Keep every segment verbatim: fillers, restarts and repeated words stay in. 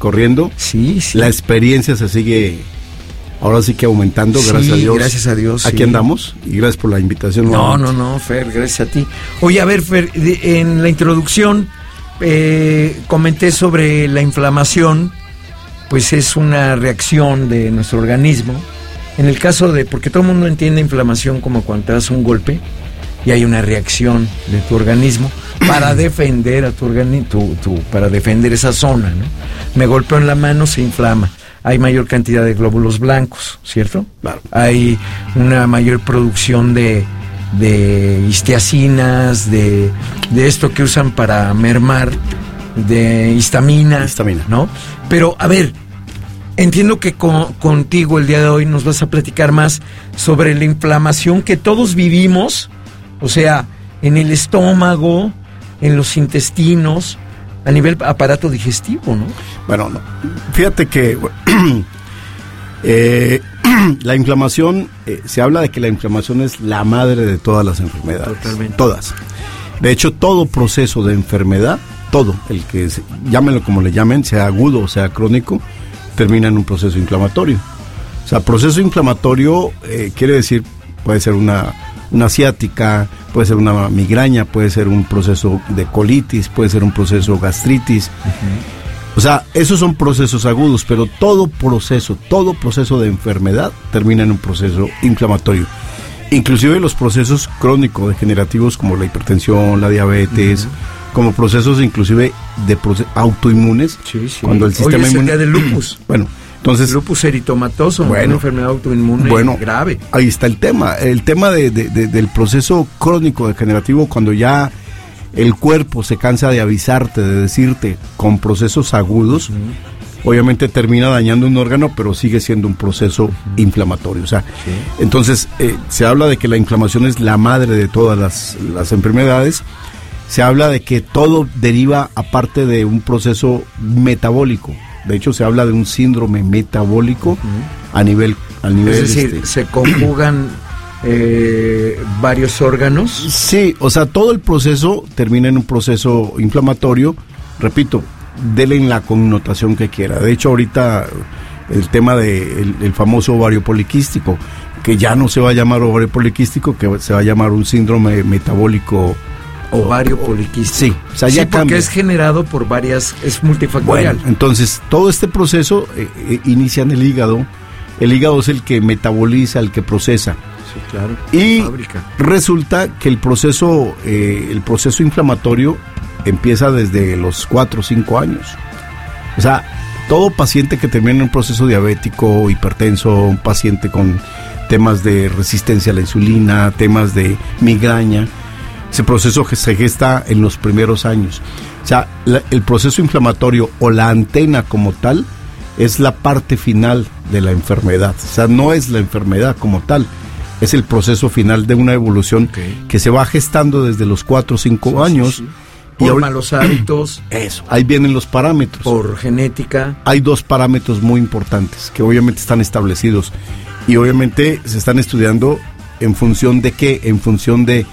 corriendo. Sí, sí. La experiencia se sigue, ahora sí que aumentando, Sí, gracias a Dios. gracias a Dios, Aquí sí. andamos y gracias por la invitación. No, no, no, Fer, gracias a ti. Oye, a ver, Fer, de- en la introducción eh, comenté sobre la inflamación, pues es una reacción de nuestro organismo. En el caso de, porque todo el mundo entiende inflamación como cuando te das un golpe y hay una reacción de tu organismo para defender a tu organismo, tu, tu, para defender esa zona, ¿no? Me golpeo en la mano, se inflama. Hay mayor cantidad de glóbulos blancos, ¿cierto? Claro. Hay una mayor producción de, de histiacinas, de, de esto que usan para mermar, de histamina, Histamina. ¿no? Pero, a ver, entiendo que con, contigo el día de hoy nos vas a platicar más sobre la inflamación que todos vivimos, o sea, en el estómago, en los intestinos, a nivel aparato digestivo, ¿no? Bueno, no. Fíjate que eh, la inflamación, eh, se habla de que la inflamación es la madre de todas las enfermedades. Totalmente. Todas. De hecho, todo proceso de enfermedad, todo, el que se, llámenlo como le llamen, sea agudo o sea crónico, termina en un proceso inflamatorio. O sea, proceso inflamatorio eh, quiere decir, puede ser una, una ciática, puede ser una migraña, puede ser un proceso de colitis, puede ser un proceso gastritis. Uh-huh. O sea, esos son procesos agudos, pero todo proceso, todo proceso de enfermedad termina en un proceso inflamatorio. Inclusive los procesos crónico-degenerativos como la hipertensión, la diabetes, uh-huh. como procesos inclusive de proce- autoinmunes, Sí, sí. cuando el sistema Hoy es el inmune... día del lupus. Bueno, entonces... Lupus eritomatoso, Bueno, una enfermedad autoinmune bueno, grave. Ahí está el tema, el tema de, de, de, del proceso crónico-degenerativo, cuando ya el cuerpo se cansa de avisarte, de decirte, con procesos agudos, uh-huh. obviamente termina dañando un órgano, pero sigue siendo un proceso uh-huh. inflamatorio. O sea, sí. entonces eh, se habla de que la inflamación es la madre de todas las, las enfermedades. Se habla de que todo deriva aparte de un proceso metabólico. De hecho, se habla de un síndrome metabólico uh-huh. a nivel, a nivel. Es decir, este, se conjugan eh, varios órganos. Sí, o sea, todo el proceso termina en un proceso inflamatorio. Repito, denle en la connotación que quiera. De hecho, ahorita el tema del de el famoso ovario poliquístico, que ya no se va a llamar ovario poliquístico, que se va a llamar un síndrome metabólico. Ovario poliquístico. Sí, o sea, sí, ya porque cambia. Es generado por varias, es multifactorial. Bueno, entonces, todo este proceso eh, eh, inicia en el hígado. El hígado es el que metaboliza, el que procesa. Sí, claro. Y fábrica. Resulta que el proceso, eh, el proceso inflamatorio empieza desde los cuatro o cinco años. O sea, todo paciente que termina en un proceso diabético, hipertenso, un paciente con temas de resistencia a la insulina, temas de migraña, ese proceso que se gesta en los primeros años. O sea, la, el proceso inflamatorio o la antena como tal es la parte final de la enfermedad. O sea, no es la enfermedad como tal, es el proceso final de una evolución okay. que se va gestando desde los cuatro o cinco sí, años. Sí, sí. Por ahora, malos hábitos. Eso, ahí vienen los parámetros. Por genética. Hay dos parámetros muy importantes que obviamente están establecidos y obviamente se están estudiando en función de qué, en función de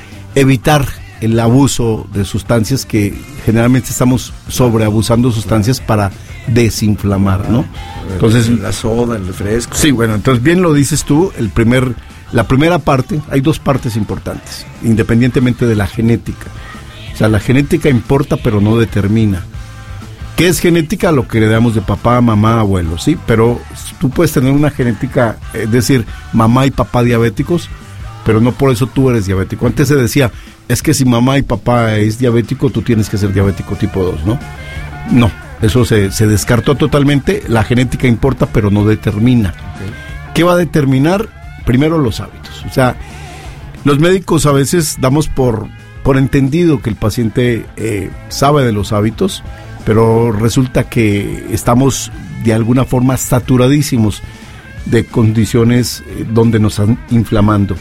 evitar el abuso de sustancias, que generalmente estamos sobreabusando sustancias para desinflamar, ¿no? Entonces, la soda, el refresco. Sí, bueno, entonces bien lo dices tú, el primer, la primera parte, hay dos partes importantes, independientemente de la genética. O sea, la genética importa, pero no determina. ¿Qué es genética? Lo que heredamos de papá, mamá, abuelo, sí, pero tú puedes tener una genética, es decir, mamá y papá diabéticos, pero no por eso tú eres diabético. Antes se decía, es que si mamá y papá es diabético, tú tienes que ser diabético tipo dos, ¿no? No, eso se, se descartó totalmente. La genética importa, pero no determina. Okay. ¿Qué va a determinar? Primero los hábitos. O sea, los médicos a veces damos por, por entendido que el paciente eh, sabe de los hábitos, pero resulta que estamos de alguna forma saturadísimos de condiciones eh, donde nos están inflamando.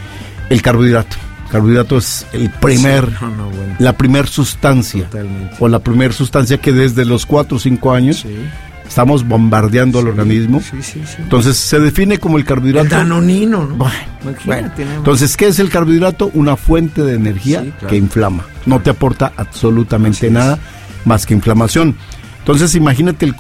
El carbohidrato. El carbohidrato es el primer, sí, no, no, bueno. la primer sustancia, totalmente. O la primer sustancia que desde los cuatro o cinco años sí. estamos bombardeando sí, al organismo. Sí, sí, sí. Entonces se define como el carbohidrato. El danonino, ¿no? Bueno, bueno. Entonces, ¿qué es el carbohidrato? Una fuente de energía sí, claro. que inflama. No te aporta absolutamente Así nada es. más que inflamación. Entonces, imagínate el